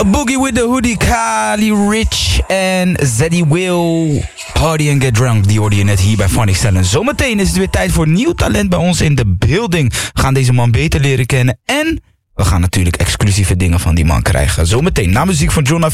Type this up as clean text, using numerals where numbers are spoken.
A Boogie with the Hoodie, Kali Rich en Zeddy Will. Party and Get Drunk, die hoorde je net hier bij Funny Stellen. Zometeen is het weer tijd voor nieuw talent bij ons in de building. We gaan deze man beter leren kennen en we gaan natuurlijk exclusieve dingen van die man krijgen. Zometeen na muziek van John